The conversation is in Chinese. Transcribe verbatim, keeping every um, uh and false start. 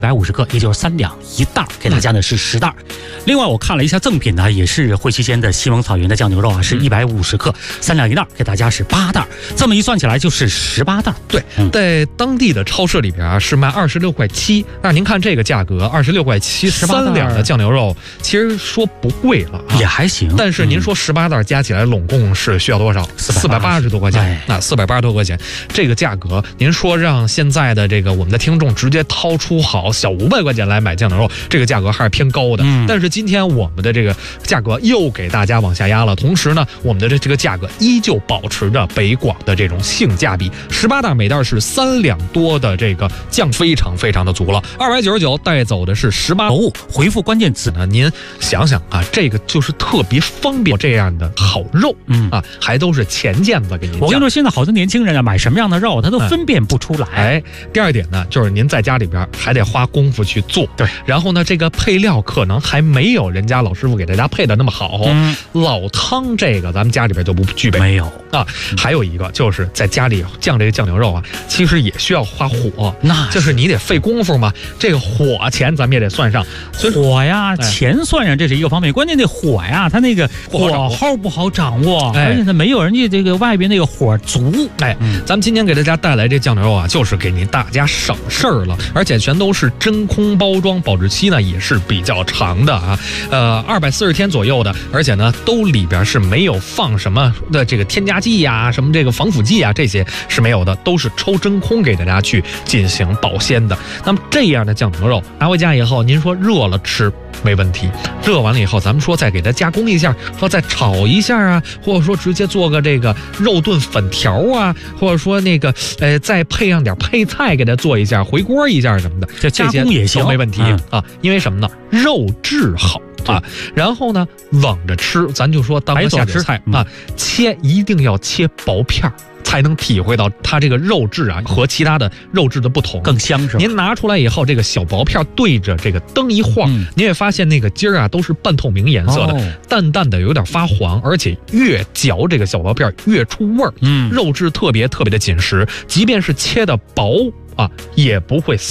一百五十克，也就是三两一袋，给大家呢是十袋。另外我看了一下赠品呢，也是汇西鲜的西蒙草原的酱牛肉啊，是一百五十克，三两一袋，给大家是八袋。这么一算起来就是十八袋。 对，嗯、在当地的超市里边啊是卖二十六块七。那您看这个价格，二十六块七，三两的酱牛肉，其实说不贵了、啊， 也还行。 但是您说十八袋加起来总共是需要多少？四百八十多块钱。那四百八十多块钱，这个价格，您说让现在的这个我们的听众直接掏出好小五百块钱来买酱牛肉，这个价格还是偏高的。嗯、但是今天我们的这个价格又给大家往下压了，同时呢，我们的这这个价格依旧保持着北广的这种性价比。十八袋每袋是三两多的这个酱，非常非常的足了。二百九十九带走的是十八物，回复关键词呢，您想想啊，这个就是特别方便这样的好肉，嗯啊，还都是前件子给您。 我跟你说，现在好多年轻人啊，买什么样的肉他都分辨不出来。 哎，第二点呢，就是您在家里边还得花功夫去做， 对。 然后呢，这个配料可能还没有人家老师傅给大家配的那么好。嗯、老汤这个咱们家里边就不具备， 没有啊。还有一个就是在家里酱这个酱牛肉啊，其实也需要花火， 那就是你得费功夫嘛。这个火钱咱们也得算上， 所以火呀、哎、钱算上这是一个方面，关键这火呀，它那个火候不好掌握，哎、而且它没有人家这个外边那个火足。 哎，嗯、咱们今天给大家带来这酱牛肉啊，就是给您大家省事儿了，而且全都是真空包装，保质期呢也是比较长的啊，呃，二百四十天左右的，而且呢都里边是没有放什么的这个添加剂呀、啊、什么这个防腐剂啊，这些是没有的，都是抽真空给大家去进行保鲜的。那么这样的酱牛肉拿回家以后，您说热了吃没问题，热完了以后咱们说再给它加工一下，说再炒一下啊，或者说直接做个这个肉炖粉条啊，或者说那个呃再配上点配菜给它做一下，回锅一下什么的， 这加工也行， 没问题、嗯、啊。因为什么呢？肉质好啊，然后呢冷着吃，咱就说当个下酒菜、嗯、啊，切一定要切薄片，才能体会到它这个肉质啊和其他的肉质的不同， 更香是吧？ 您拿出来以后，这个小薄片对着这个灯一晃，嗯、您也发现那个筋儿啊都是半透明颜色的，哦、淡淡的有点发黄，而且越嚼这个小薄片越出味儿，嗯，肉质特别特别的紧实，即便是切的薄啊，也不会